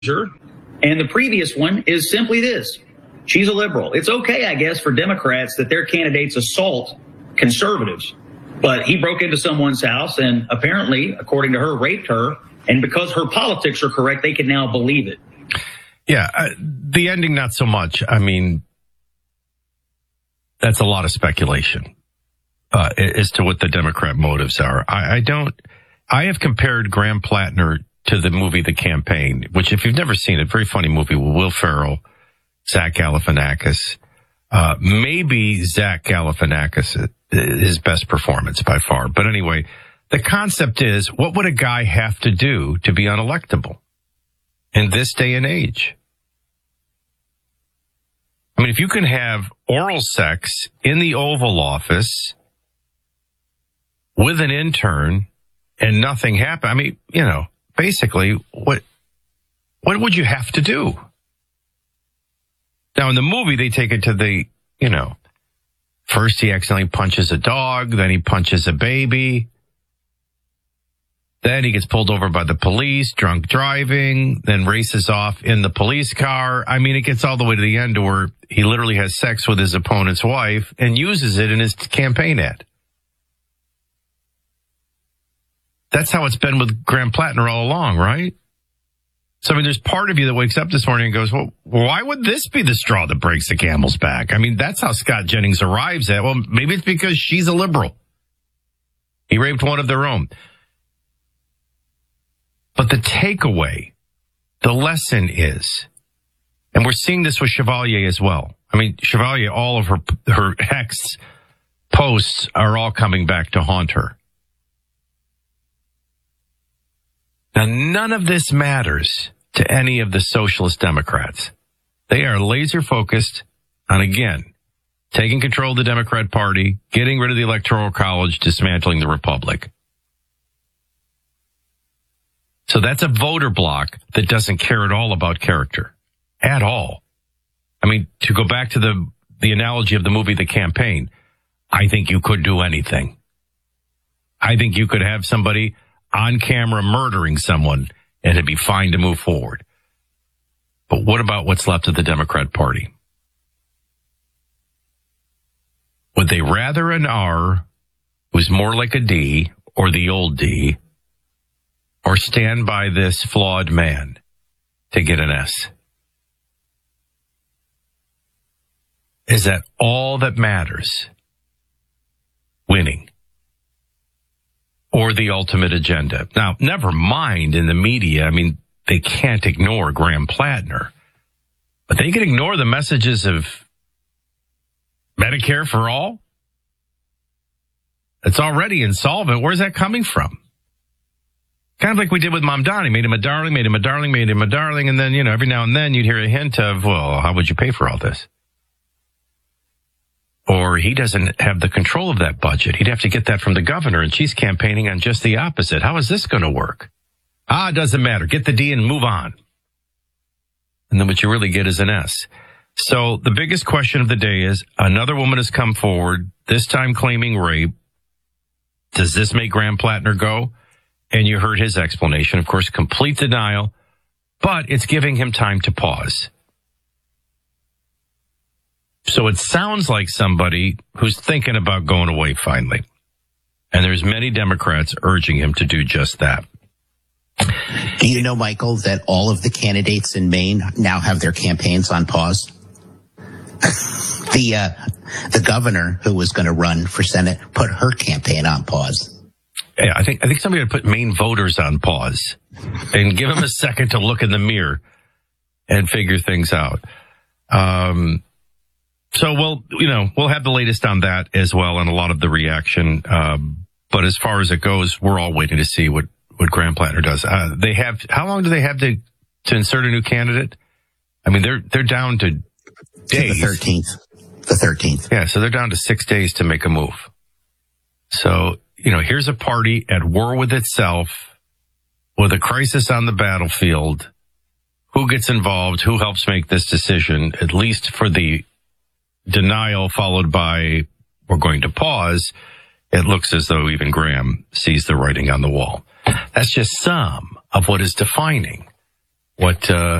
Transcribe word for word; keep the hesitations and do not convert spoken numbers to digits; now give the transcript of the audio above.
And the previous one is simply this. She's a liberal. It's okay, I guess, for Democrats that their candidates assault conservatives. But he broke into someone's house and apparently, according to her, raped her. And because her politics are correct, they can now believe it. Yeah, uh, the ending, not so much. I mean, that's a lot of speculation uh, as to what the Democrat motives are. I, I don't, I have compared Graham Plattner to the movie The Campaign, which if you've never seen it, very funny movie with Will Ferrell, Zach Galifianakis. Uh, maybe Zach Galifianakis, his best performance by far. But anyway, the concept is, what would a guy have to do to be unelectable in this day and age? I mean, if you can have oral sex in the Oval Office with an intern and nothing happen, I mean, you know, basically, what what would you have to do? Now, in the movie, they take it to the, you know, first he accidentally punches a dog, then he punches a baby. Then he gets pulled over by the police, drunk driving, then races off in the police car. I mean, it gets all the way to the end where he literally has sex with his opponent's wife and uses it in his campaign ad. That's how it's been with Graham Plattner all along, right? So, I mean, there's part of you that wakes up this morning and goes, well, why would this be the straw that breaks the camel's back? I mean, that's how Scott Jennings arrives at, well, maybe it's because she's a liberal. He raped one of their own. But the takeaway, the lesson is, and we're seeing this with Chevalier as well. I mean, Chevalier, all of her, her ex posts are all coming back to haunt her. Now, none of this matters to any of the socialist Democrats. They are laser focused on, again, taking control of the Democrat Party, getting rid of the Electoral College, dismantling the Republic. So that's a voter bloc that doesn't care at all about character. At all. I mean, to go back to the, the analogy of the movie The Campaign, I think you could do anything. I think you could have somebody on camera murdering someone and it'd be fine to move forward. But what about what's left of the Democrat Party? Would they rather an R who's more like a D or the old D, or stand by this flawed man to get an S? Is that all that matters? Winning. Or the ultimate agenda. Now, never mind in the media. I mean, they can't ignore Graham Plattner. But they can ignore the messages of Medicare for all. It's already insolvent. Where's that coming from? Kind of like we did with Mamdani. Made him a darling, made him a darling, made him a darling. And then, you know, every now and then you'd hear a hint of, well, how would you pay for all this? Or he doesn't have the control of that budget. He'd have to get that from the governor, and she's campaigning on just the opposite. How is this going to work? Ah, it doesn't matter. Get the D and move on. And then what you really get is an S. So the biggest question of the day is, another woman has come forward, this time claiming rape. Does this make Graham Plattner go? And you heard his explanation. Of course, complete denial, but it's giving him time to pause. So it sounds like somebody who's thinking about going away finally. And there's many Democrats urging him to do just that. Do you know, Michael, that all of the candidates in Maine now have their campaigns on pause? the uh, the governor who was going to run for Senate put her campaign on pause. Yeah, I think I think somebody would put Maine voters on pause and give them a second to look in the mirror and figure things out. Um, so we'll, you know, we'll have the latest on that as well and a lot of the reaction. Um, but as far as it goes, we're all waiting to see what, what Graham Plattner does. Uh, they have, how long do they have to, to insert a new candidate? I mean, they're, they're down to days. The thirteenth. The thirteenth. Yeah. So they're down to six days to make a move. So, you know, here's a party at war with itself, with a crisis on the battlefield. Who gets involved? Who helps make this decision? At least for the denial followed by, we're going to pause. It looks as though even Graham sees the writing on the wall. That's just some of what is defining what uh,